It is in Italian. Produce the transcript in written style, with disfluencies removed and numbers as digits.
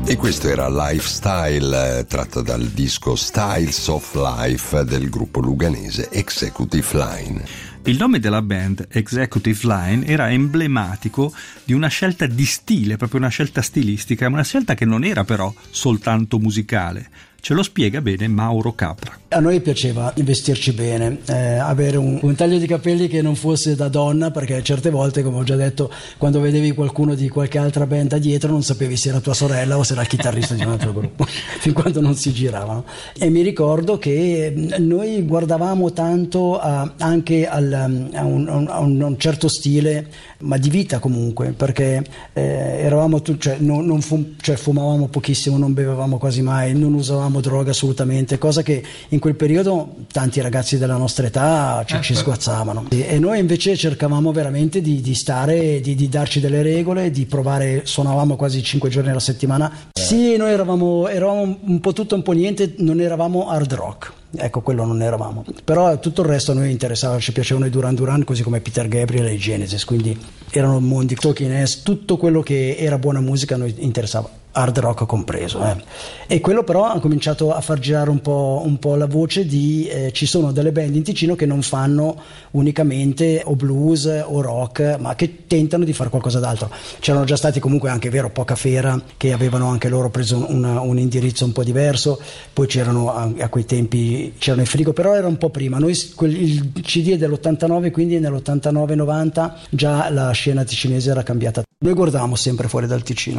E questo era Lifestyle, tratto dal disco Styles of Life del gruppo luganese Executive Line. Il nome della band, Executive Line, era emblematico di una scelta di stile, proprio una scelta stilistica, una scelta che non era però soltanto musicale. Ce lo spiega bene Mauro Capra. A noi piaceva vestirci bene, avere un taglio di capelli che non fosse da donna, perché certe volte, come ho già detto, quando vedevi qualcuno di qualche altra band da dietro non sapevi se era tua sorella o se era il chitarrista di un altro gruppo, fin quando non si giravano. E mi ricordo che noi guardavamo tanto anche a un certo stile, ma di vita comunque, perché eravamo fumavamo pochissimo, non bevevamo quasi mai, non usavamo droga assolutamente, cosa che in quel periodo tanti ragazzi della nostra età ci sguazzavano, e noi invece cercavamo veramente di stare, di darci delle regole, di provare. Suonavamo quasi 5 giorni alla settimana. Sì, noi eravamo un po' tutto un po' niente, non eravamo hard rock, ecco, quello non eravamo, però tutto il resto a noi interessava, ci piacevano i Duran Duran, così come Peter Gabriel e i Genesis, quindi erano mondi, Talking Heads, tutto quello che era buona musica a noi interessava, hard rock compreso, E quello però ha cominciato a far girare un po' la voce di ci sono delle band in Ticino che non fanno unicamente o blues o rock, ma che tentano di fare qualcosa d'altro. C'erano già stati comunque, anche vero, Pocafera, che avevano anche loro preso un indirizzo un po' diverso, poi c'erano a quei tempi c'erano i Frigo, però era un po' prima. Noi il CD è dell'89, quindi nell'89-90 già la scena ticinese era cambiata. Noi guardavamo sempre fuori dal Ticino.